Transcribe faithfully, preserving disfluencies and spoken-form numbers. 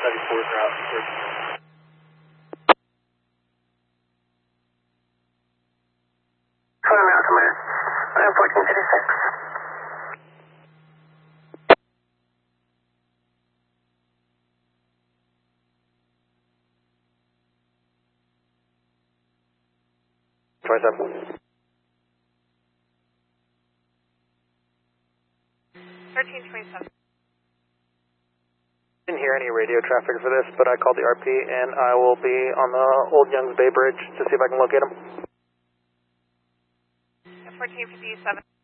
ninety-fourth route. Four Malcolmer, one fourteen thirty-six. twenty-seven. thirteen twenty-seven. Didn't hear any radio traffic for this, but I called the R P and I will be on the Old Youngs Bay Bridge to see if I can locate them. fourteen fifty-seven.